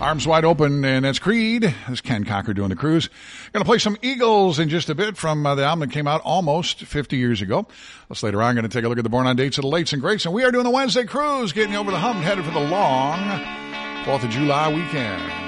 Arms Wide Open, and that's Creed. This is Ken Cocker doing the cruise. Going to play some Eagles in just a bit from the album that came out almost 50 years ago. Plus later on, going to take a look at the Born on Dates of the Lates and Greats. And we are doing the Wednesday cruise, getting you over the hump, headed for the long 4th of July weekend.